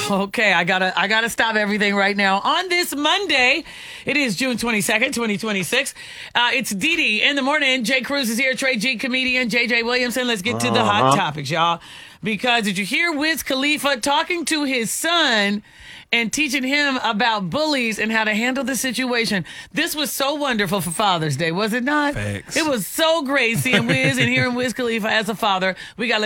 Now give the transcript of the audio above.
Okay, I gotta stop everything right now. On this Monday, it is June 22nd, 2026. It's Dee Dee in the morning. Jay Cruz is here, Trey G, comedian, JJ Williamson. Let's get to the hot topics, y'all. Because did you hear Wiz Khalifa talking to his son and teaching him about bullies and how to handle the situation? This was so wonderful for Father's Day, was it not? Facts. It was so great seeing Wiz and hearing Wiz Khalifa as a father. We got